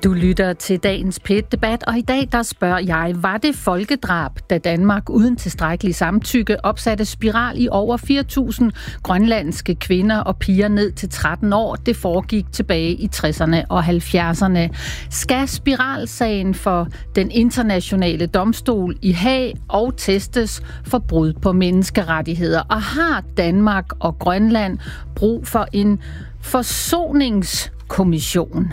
Du lytter til dagens P1-debat, og i dag der spørger jeg, var det folkedrab, da Danmark uden tilstrækkelig samtykke opsatte spiral i over 4.000 grønlandske kvinder og piger ned til 13 år? Det foregik tilbage i 60'erne og 70'erne. Skal spiralsagen for den internationale domstol i Haag og testes for brud på menneskerettigheder? Og har Danmark og Grønland brug for en forsoningskommission?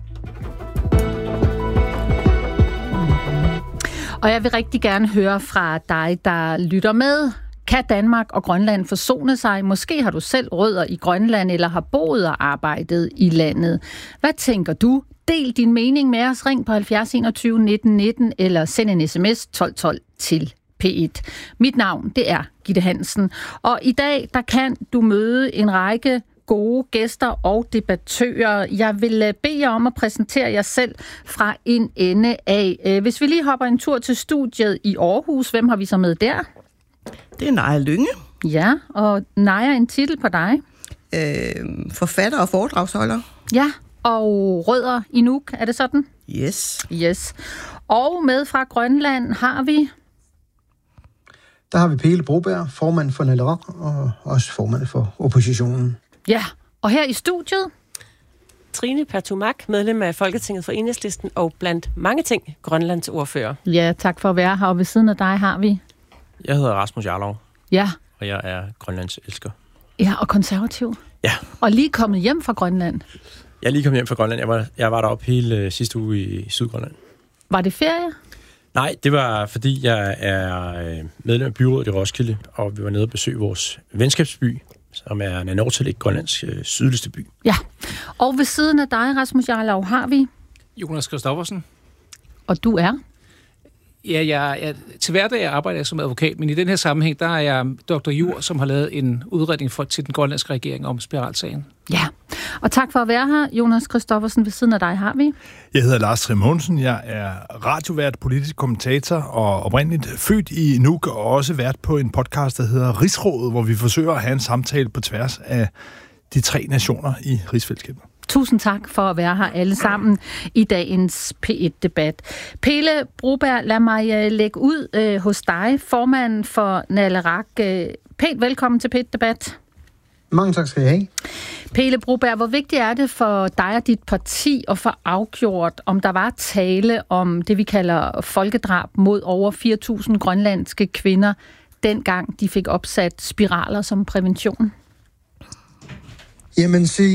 Og jeg vil rigtig gerne høre fra dig, der lytter med. Kan Danmark og Grønland forsone sig? Måske har du selv rødder i Grønland eller har boet og arbejdet i landet. Hvad tænker du? Del din mening med os. Ring på 70 21 19 19 eller send en sms 12 12 til P1. Mit navn, det er Gitte Hansen. Og i dag, der kan du møde en række gode gæster og debattører. Jeg vil bede jer om at præsentere jer selv fra en ende af. Hvis vi lige hopper en tur til studiet i Aarhus, hvem har vi så med der? Det er Naja Lynge. Ja, og Naja, en titel på dig? Forfatter og foredragsholder. Ja, og rødder i Nuuk, er det sådan? Yes. Og med fra Grønland har vi... Der har vi Pele Broberg, formand for NALERAK og også formand for oppositionen. Ja, og her i studiet... Trine Pertumak, medlem af Folketinget for Enhedslisten og blandt mange ting Grønlands ordfører. Ja, tak for at være her. Og ved siden af dig har vi... Jeg hedder Rasmus Jarlov. Ja. Og jeg er Grønlands elsker. Ja, og konservativ. Ja. Og lige kommet hjem fra Grønland. Jeg er lige kommet hjem fra Grønland. Jeg var deroppe hele sidste uge i Sydgrønland. Var det ferie? Nej, det var fordi, jeg er medlem af byrådet i Roskilde, og vi var nede og besøge vores venskabsby, som er Nanortalik, Grønlands sydligste by. Ja, og ved siden af dig, Rasmus Jarlov, har vi... Jonas Christoffersen. Og du er? Ja, jeg til hverdag arbejder jeg som advokat, men i den her sammenhæng, der er jeg Dr. Jur, som har lavet en udredning til den grønlandske regering om spiralsagen. Ja, og tak for at være her, Jonas Christoffersen. Ved siden af dig har vi... Jeg hedder Lars Trimonsen. Jeg er radiovært, politisk kommentator og oprindeligt født i Nuuk, og også vært på en podcast, der hedder Rigsrådet, hvor vi forsøger at have en samtale på tværs af de 3 nationer i rigsfællesskabet. Tusind tak for at være her alle sammen i dagens P1-debat. Pele Broberg, lad mig lægge ud hos dig, formand for NALERAK. Pænt velkommen til P1-debat. Mange tak skal I have. Pele Broberg, hvor vigtigt er det for dig og dit parti at få afgjort, om der var tale om det, vi kalder folkedrab mod over 4.000 grønlandske kvinder, dengang de fik opsat spiraler som prævention? Jamen se,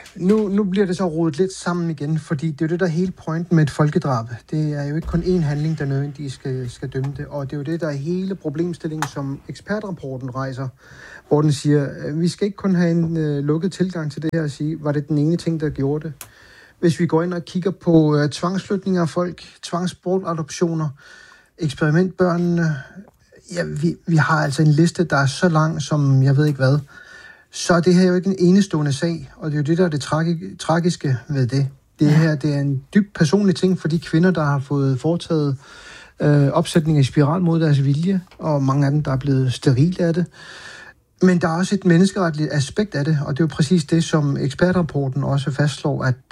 nu bliver det så rodet lidt sammen igen, fordi det er jo det, der er hele pointen med et folkedrab. Det er jo ikke kun én handling, der nødvendigvis skal dømme det, og det er jo det, der er hele problemstillingen, som ekspertrapporten rejser, hvor den siger, vi skal ikke kun have en lukket tilgang til det her og sige, var det den ene ting, der gjorde det. Hvis vi går ind og kigger på tvangsflytninger af folk, tvangsbortadoptioner, eksperimentbørnene, ja, vi har altså en liste, der er så lang som jeg ved ikke hvad. Så det her er jo ikke en enestående sag, og det er jo det, der er det tragiske ved det. Det her, det er en dybt personlig ting for de kvinder, der har fået foretaget opsætning af spiral mod deres vilje, og mange af dem, der er blevet sterile af det. Men der er også et menneskeretligt aspekt af det, og det er jo præcis det, som ekspertrapporten også fastslår, at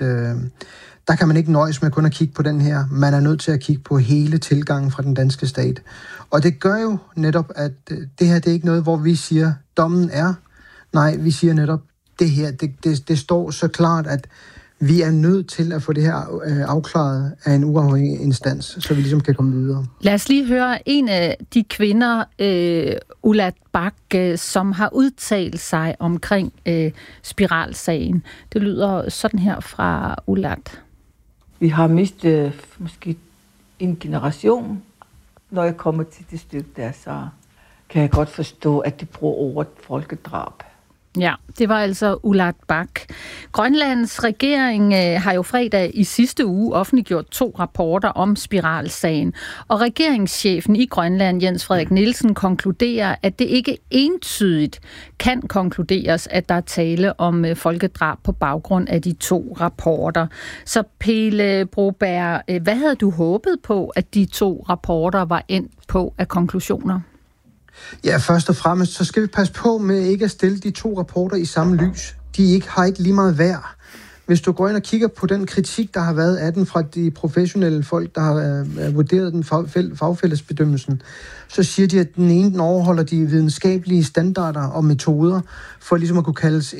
der kan man ikke nøjes med kun at kigge på den her. Man er nødt til at kigge på hele tilgangen fra den danske stat. Og det gør jo netop, at det her, det er ikke noget, hvor vi siger, dommen er. Nej, vi siger netop, det her, det står så klart, at vi er nødt til at få det her afklaret af en uafhængig instans, så vi ligesom kan komme videre. Lad os lige høre en af de kvinder, Ulat Bak, som har udtalt sig omkring spiralsagen. Det lyder sådan her fra Ulat. Vi har mistet måske en generation. Når jeg kommer til det stykke der, så kan jeg godt forstå, at de bruger ordet folkedrab. Ja, det var altså Ulat Bak. Grønlands regering har jo fredag i sidste uge offentliggjort 2 rapporter om spiralsagen. Og regeringschefen i Grønland, Jens Frederik Nielsen, konkluderer, at det ikke entydigt kan konkluderes, at der er tale om folkedrab på baggrund af de 2 rapporter. Så Pele Broberg, hvad havde du håbet på, at de 2 rapporter var endt på af konklusioner? Ja, først og fremmest, så skal vi passe på med ikke at stille de 2 rapporter i samme lys. De har ikke lige meget værd. Hvis du går ind og kigger på den kritik, der har været af den fra de professionelle folk, der har vurderet den fagfællesbedømmelsen, så siger de, at den ene den overholder de videnskabelige standarder og metoder, for ligesom at kunne kaldes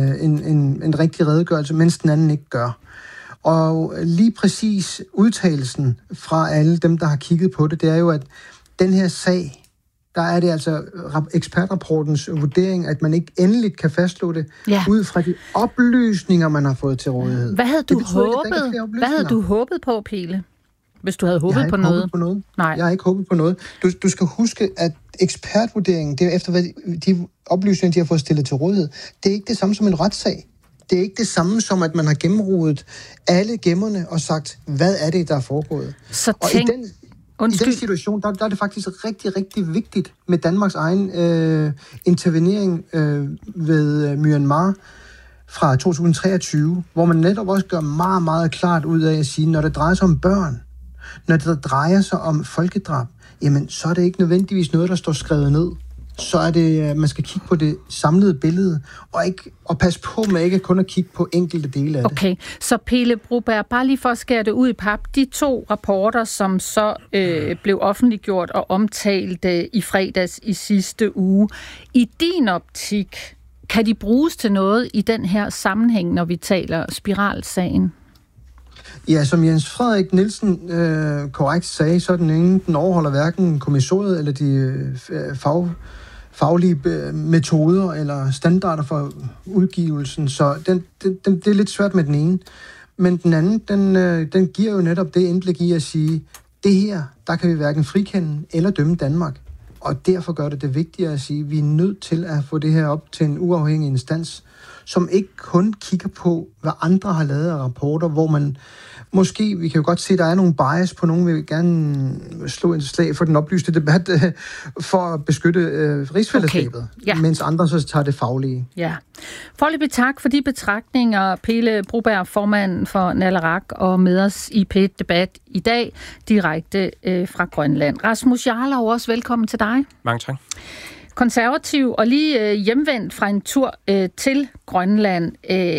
en rigtig redegørelse, mens den anden ikke gør. Og lige præcis udtalelsen fra alle dem, der har kigget på det, det er jo, at den her sag, der er det altså ekspertrapportens vurdering, at man ikke endeligt kan fastslå det, ud fra de oplysninger, man har fået til rådighed. Hvad havde du håbet på, Pele? Hvis du havde håbet på noget? Nej. Jeg har ikke håbet på noget. Du skal huske, at ekspertvurderingen, det er efter de oplysninger, de har fået stillet til rådighed, det er ikke det samme som en retssag. Det er ikke det samme som, at man har gennemrodet alle gemmerne og sagt, hvad er det, der er foregået. Så I den situation, der er det faktisk rigtig, rigtig vigtigt med Danmarks egen intervenering ved Myanmar fra 2023, hvor man netop også gør meget, meget klart ud af at sige, når det drejer sig om børn, når det drejer sig om folkedrab, jamen så er det ikke nødvendigvis noget, der står skrevet ned. Så er det, man skal kigge på det samlede billede, og passe på med ikke kun at kigge på enkelte dele af det. Okay, så Pele Broberg, bare lige for at skære det ud i pap, de 2 rapporter, som så blev offentliggjort og omtalt i fredags i sidste uge, i din optik, kan de bruges til noget i den her sammenhæng, når vi taler spiralsagen? Ja, som Jens Frederik Nielsen korrekt sagde, så den overholder hverken kommissoriet eller de faglige metoder eller standarder for udgivelsen, så det er lidt svært med den ene. Men den anden, den giver jo netop det indblik i at sige, det her, der kan vi hverken frikende eller dømme Danmark. Og derfor gør det vigtigere at sige, at vi er nødt til at få det her op til en uafhængig instans, som ikke kun kigger på, hvad andre har lavet af rapporter, hvor man måske, vi kan jo godt se, at der er nogle bias på nogen, vil gerne slå en slag for den oplyste debat, for at beskytte rigsfællesskabet, mens andre så tager det faglige. Ja. Foreløbig tak for de betragtninger, Pele Broberg, formand for Naleraq, og med os i P1-debat i dag, direkte fra Grønland. Rasmus Jarlov, også velkommen til dig. Mange tak. Konservativ og lige hjemvendt fra en tur til Grønland.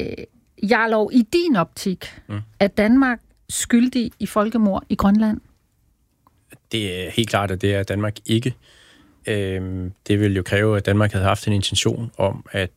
Jarlov, i din optik, er Danmark skyldig i folkemord i Grønland? Det er helt klart, at det er Danmark ikke. Det vil jo kræve, at Danmark havde haft en intention om at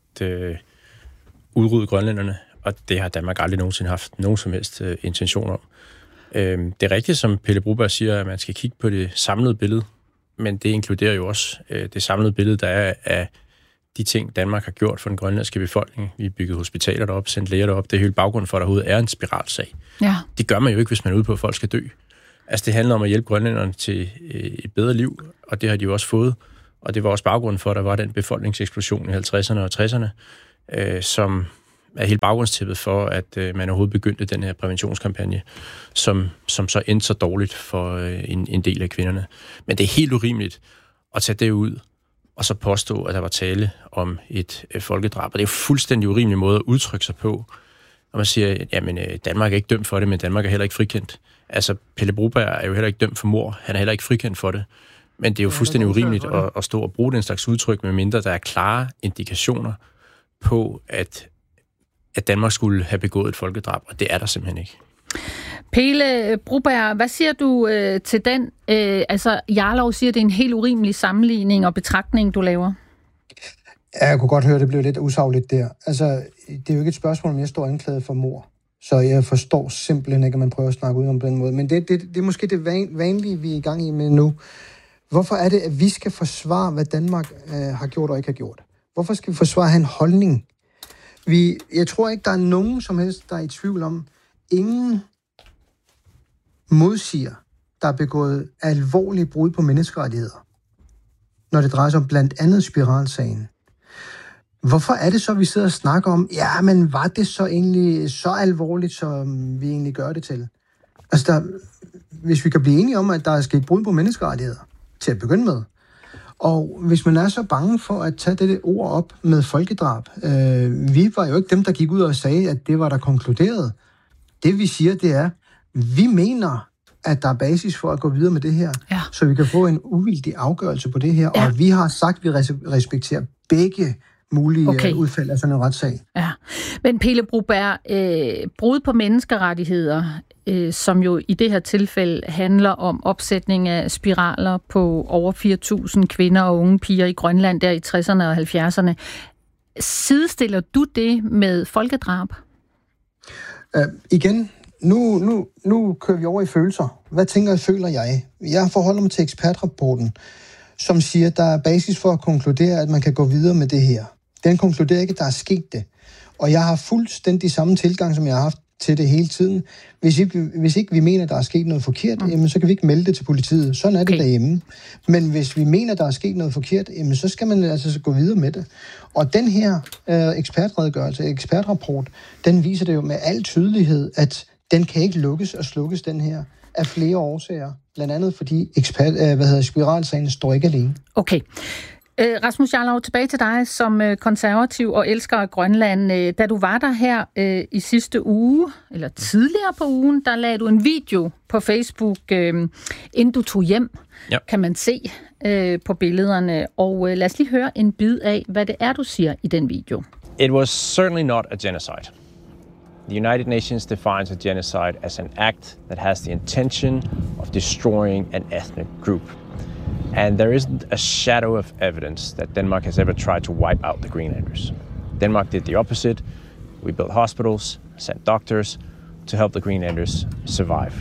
udrydde grønlænderne, og det har Danmark aldrig nogensinde haft nogen som helst intention om. Det er rigtigt, som Pele Broberg siger, at man skal kigge på det samlede billede, men det inkluderer jo også det samlede billede, der er af de ting, Danmark har gjort for den grønlandske befolkning. Vi har bygget hospitaler derop, sendt læger derop. Det er hele baggrunden for, at der overhovedet er en spiralsag. Ja. Det gør man jo ikke, hvis man er ude på, at folk skal dø. Altså, det handler om at hjælpe grønlænderne til et bedre liv, og det har de jo også fået. Og det var også baggrunden for, at der var den befolkningseksplosion i 50'erne og 60'erne, som er helt baggrundstippet for, at man overhovedet begyndte den her præventionskampagne, som så endte så dårligt for en del af kvinderne. Men det er helt urimeligt at tage det ud, og så påstå, at der var tale om et folkedrab. Og det er jo fuldstændig urimelig måde at udtrykke sig på, når man siger, jamen Danmark er ikke dømt for det, men Danmark er heller ikke frikendt. Altså, Pele Broberg er jo heller ikke dømt for mord. Han er heller ikke frikendt for det. Men det er jo fuldstændig urimeligt at stå og bruge den slags udtryk, medmindre der er klare indikationer på, at Danmark skulle have begået et folkedrab, og det er der simpelthen ikke. Pele Broberg, hvad siger du til den? Jarlov siger, at det er en helt urimelig sammenligning og betragtning, du laver. Ja, jeg kunne godt høre, at det blev lidt usagligt der. Altså, det er jo ikke et spørgsmål, om jeg står anklaget for mord. Så jeg forstår simpelthen ikke, at man prøver at snakke ud om den måde. Men det er måske det vanlige, vi er i gang i med nu. Hvorfor er det, at vi skal forsvare, hvad Danmark har gjort og ikke har gjort? Hvorfor skal vi forsvare at have en holdning? Jeg tror ikke, der er nogen som helst, der er i tvivl om. Ingen modsiger, der er begået alvorlige brud på menneskerettigheder, når det drejer sig om blandt andet spiralsagen. Hvorfor er det så, vi sidder og snakker om, ja, men var det så egentlig så alvorligt, som vi egentlig gør det til? Altså, hvis vi kan blive enige om, at der er sket brud på menneskerettigheder, til at begynde med, og hvis man er så bange for at tage det ord op med folkedrab, vi var jo ikke dem, der gik ud og sagde, at det var der konkluderet. Det vi siger, det er, vi mener, at der er basis for at gå videre med det her, så vi kan få en uvildig afgørelse på det her, og vi har sagt, at vi respekterer begge mulige udfald af sådan en retssag. Ja, men Pele Broberg, brud på menneskerettigheder, som jo i det her tilfælde handler om opsætning af spiraler på over 4.000 kvinder og unge piger i Grønland der i 60'erne og 70'erne. Sidestiller du det med folkedrab? Igen, nu kører vi over i følelser. Hvad føler jeg? Jeg forholder mig til ekspertrapporten, som siger, at der er basis for at konkludere, at man kan gå videre med det her. Den konkluderer ikke, at der er sket det. Og jeg har fuldstændig samme tilgang, som jeg har haft til det hele tiden. Hvis ikke vi mener, der er sket noget forkert, jamen, så kan vi ikke melde det til politiet. Sådan er det derhjemme. Men hvis vi mener, der er sket noget forkert, jamen, så skal man altså gå videre med det. Og den her ekspertrapport, den viser det jo med al tydelighed, at den kan ikke lukkes og slukkes, den her, af flere årsager. Blandt andet fordi spiralsagen står ikke alene. Okay. Rasmus Jarlov, tilbage til dig som konservativ og elsker af Grønland. Da du var der her i sidste uge, eller tidligere på ugen, der lagde du en video på Facebook, inden du tog hjem, kan man se på billederne. Og lad os lige høre en bid af, hvad det er, du siger i den video. It was certainly not a genocide. The United Nations defines a genocide as an act that has the intention of destroying an ethnic group. And there isn't a shadow of evidence that Denmark has ever tried to wipe out the Greenlanders. Denmark did the opposite. We built hospitals, sent doctors to help the Greenlanders survive.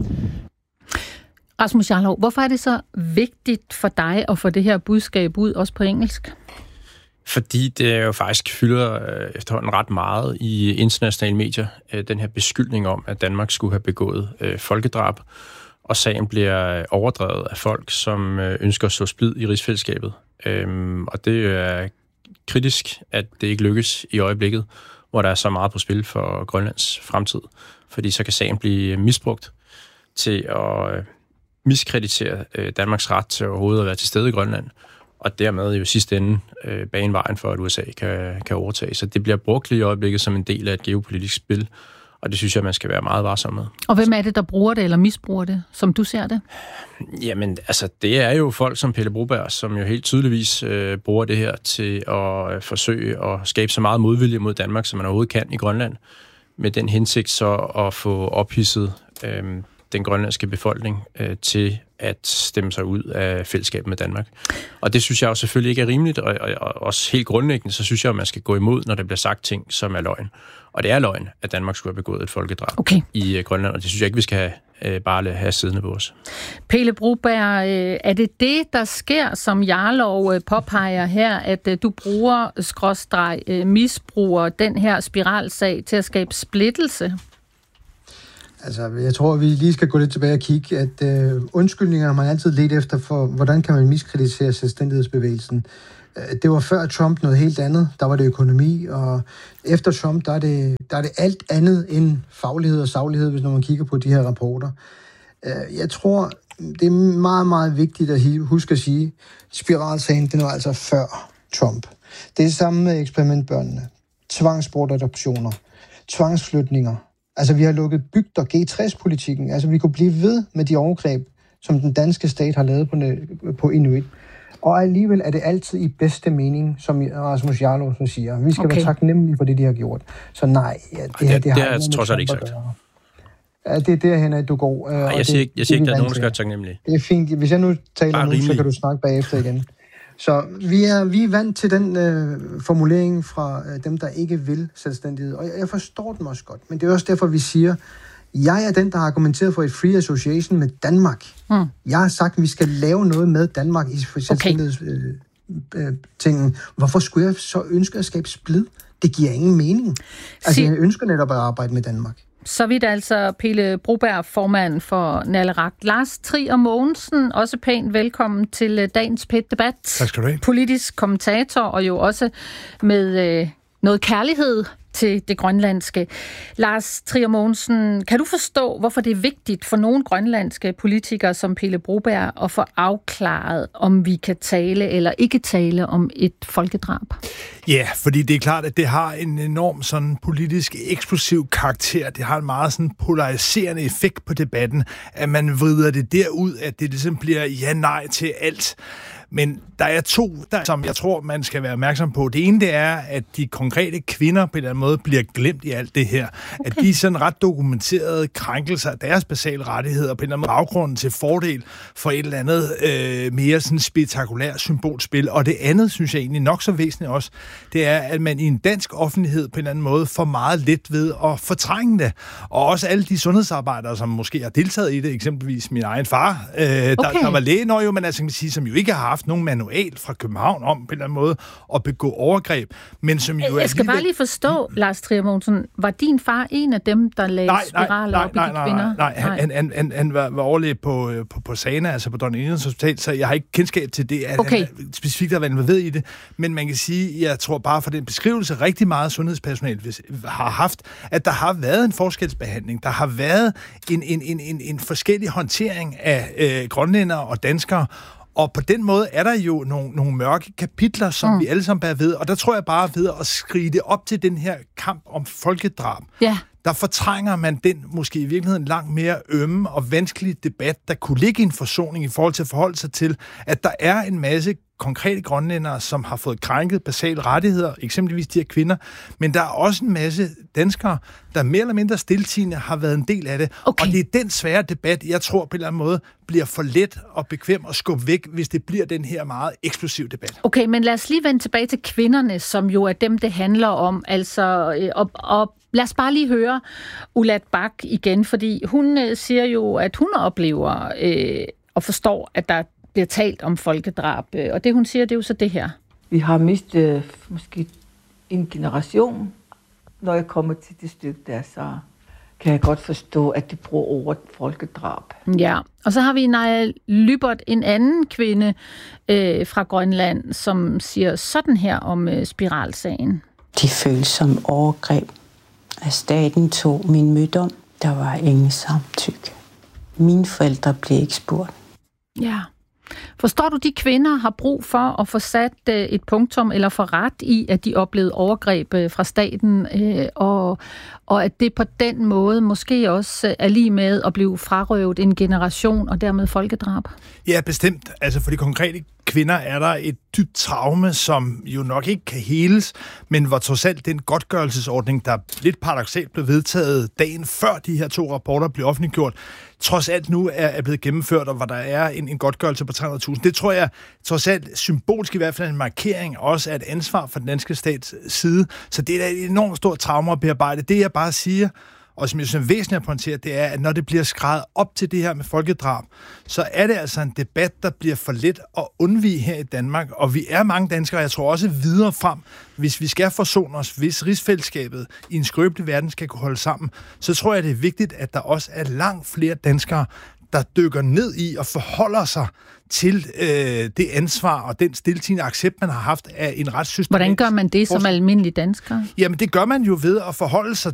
Rasmus Jarlov, hvorfor er det så vigtigt for dig at få det her budskab ud, også på engelsk? Fordi det jo faktisk fylder efterhånden ret meget i internationale medier, den her beskyldning om, at Danmark skulle have begået folkedrab, og sagen bliver overdrevet af folk, som ønsker at så splid i rigsfællesskabet. Og det er kritisk, at det ikke lykkes i øjeblikket, hvor der er så meget på spil for Grønlands fremtid. Fordi så kan sagen blive misbrugt til at miskreditere Danmarks ret til overhovedet at være til stede i Grønland, og dermed jo sidste ende bane vejen for, at USA kan overtage. Så det bliver brugt lige i øjeblikket som en del af et geopolitisk spil, og det synes jeg, man skal være meget varsom med. Og hvem er det, der bruger det eller misbruger det, som du ser det? Jamen, altså, det er jo folk som Pele Broberg, som jo helt tydeligvis bruger det her til at forsøge at skabe så meget modvilje mod Danmark, som man overhovedet kan i Grønland, med den hensigt så at få ophidset den grønlandske befolkning til at stemme sig ud af fællesskabet med Danmark. Og det synes jeg jo selvfølgelig ikke er rimeligt, og også helt grundlæggende, så synes jeg, at man skal gå imod, når der bliver sagt ting, som er løgn. Og det er løgn, at Danmark skulle have begået et folkedrab i Grønland, og det synes jeg ikke, vi skal bare have siddende på os. Pele Broberg, er det, der sker, som Jarlov påpeger her, at du misbruger den her spiralsag til at skabe splittelse? Altså, jeg tror, vi lige skal gå lidt tilbage og kigge, at undskyldninger man altid let efter for, hvordan kan man miskreditere selvstændighedsbevægelsen. Det var før Trump noget helt andet. Der var det økonomi, og efter Trump, der er det alt andet end faglighed og saglighed, hvis når man kigger på de her rapporter. Jeg tror, det er meget, meget vigtigt at huske at sige, spiralsagen, den var altså før Trump. Det er det samme med eksperimentbørnene, tvangsbortadoptioner, tvangsflytninger. Altså, vi har lukket bygder, G60-politikken. Altså, vi kunne blive ved med de overgreb, som den danske stat har lavet på Inuit. Og alligevel er det altid i bedste mening, som Rasmus Jarlov siger. Vi skal være taknemmelige for det, de har gjort. Så nej, det har jeg trods alt ikke sagt. Ja, det er derhen, at du går. Jeg siger ikke, der er nogen, der skal være taknemmelige. Det er fint. Hvis jeg nu taler nu, så kan du snakke bagefter igen. Så vi er vant til den formulering fra dem, der ikke vil selvstændighed. Og jeg forstår den også godt. Men det er også derfor, vi siger, jeg er den, der har argumenteret for et free association med Danmark. Jeg har sagt, at vi skal lave noget med Danmark i selvstændighedstingen. Hvorfor skulle jeg så ønske at skabe splid? Det giver ingen mening. Altså, jeg ønsker netop at arbejde med Danmark. Så vidt altså Pele Broberg, formand for Naleraq. Lars Trier Mogensen, også pænt velkommen til dagens PET-debat. Tak skal du have. Politisk kommentator, og jo også med noget kærlighed til det grønlandske. Lars Trier Mogensen, kan du forstå, hvorfor det er vigtigt for nogle grønlandske politikere som Pele Broberg at få afklaret, om vi kan tale eller ikke tale om et folkedrab? Ja, fordi det er klart, at det har en enorm sådan politisk eksplosiv karakter. Det har en meget sådan polariserende effekt på debatten, at man vrider det derud, at det ligesom bliver ja-nej til alt. Men der er to, som jeg tror, man skal være opmærksom på. Det ene, det er, at de konkrete kvinder på en eller anden måde bliver glemt i alt det her. Okay. At de sådan ret dokumenterede krænkelser af deres basale rettigheder på en eller anden baggrund til fordel for et eller andet mere sådan spektakulært symbolspil. Og det andet, synes jeg egentlig nok så væsentligt også, det er, at man i en dansk offentlighed på en eller anden måde får meget let ved at fortrænge det. Og også alle de sundhedsarbejdere, som måske har deltaget i det, eksempelvis min egen far, der var læge, men altså, kan man sige, som jo ikke har haft nogen manual fra København om på en eller anden måde at begå overgreb, men som jo jeg skal bare lige forstå, Lars Trier Mogensen, var din far en af dem, der lagde spiraler op i de kvinder? Nej, han var overlæge på Sana, altså på Dronning Ingrids Hospital, så jeg har ikke kendskab til det, at han specifikt har været involveret i det, men man kan sige, jeg tror bare for den beskrivelse, rigtig meget sundhedspersonale har haft, at der har været en forskelsbehandling, der har været en forskellig håndtering af grønlændere og danskere, og på den måde er der jo nogle mørke kapitler, som vi alle sammen bærer ved, og der tror jeg bare ved at skrige det op til den her kamp om folkedrab. Ja. Der fortrænger man den måske i virkeligheden langt mere ømme og vanskelige debat, der kunne ligge i en forsoning i forhold til at forholde sig til, at der er en masse konkrete grønlændere, som har fået krænket basale rettigheder, eksempelvis de her kvinder, men der er også en masse danskere, der mere eller mindre stiltiende har været en del af det. Okay. Og det er den svære debat, jeg tror på en eller anden måde, bliver for let og bekvem at skubbe væk, hvis det bliver den her meget eksplosiv debat. Okay, men lad os lige vende tilbage til kvinderne, som jo er dem, det handler om. Altså, og lad os bare lige høre Ulat Bak igen, fordi hun siger jo, at hun oplever og forstår, at der bliver talt om folkedrab. Og det, hun siger, det er jo så det her. Vi har mistet måske en generation. Når jeg kommer til det stykke der, så kan jeg godt forstå, at de bruger ordet folkedrab. Ja, og så har vi Naja Lybert, en anden kvinde fra Grønland, som siger sådan her om spiralsagen. De føles som overgreb. At staten tog min mødom, der var ingen samtykke. Mine forældre blev ikke spurgt. Ja. Forstår du, de kvinder har brug for at få sat et punktum eller få ret i, at de oplevede overgreb fra staten, og at det på den måde måske også er lige med at blive frarøvet en generation og dermed folkedrab? Ja, bestemt. Altså for de konkrete kvinder er der et dybt traume, som jo nok ikke kan heles, men hvor trods alt den godtgørelsesordning, der lidt paradoksalt blev vedtaget dagen før de her 2 rapporter blev offentliggjort, trods alt nu er blevet gennemført, og hvor der er en godtgørelse på 300.000. Det tror jeg trods alt symbolsk i hvert fald en markering, også af et ansvar fra den danske stats side. Så det er et enormt stort traume at bearbejde. Det jeg bare siger, og som jeg synes er væsentligt at pointere, det er, at når det bliver skrevet op til det her med folkedrab, så er det altså en debat, der bliver for let at undvige her i Danmark. Og vi er mange danskere, jeg tror også videre frem, hvis vi skal forsone os, hvis rigsfællesskabet i en skrøbelig verden skal kunne holde sammen, så tror jeg, det er vigtigt, at der også er langt flere danskere, der dykker ned i og forholder sig til det ansvar og den stiltiende accept, man har haft af en retssystem. Hvordan gør man det som almindelig dansker? Jamen, det gør man jo ved at forholde sig